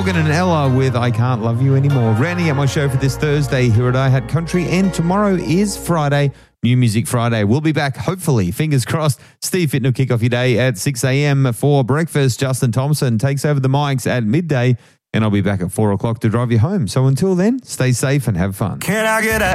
Morgan and Ella with I Can't Love You Anymore. Rounding out my show for this Thursday here at iHat Country, and tomorrow is Friday, New Music Friday. We'll be back, hopefully, fingers crossed. Steve Fitton will kick off your day at 6 a.m. for breakfast. Justin Thompson takes over the mics at midday, and I'll be back at 4 o'clock to drive you home. So until then, stay safe and have fun. Can I get a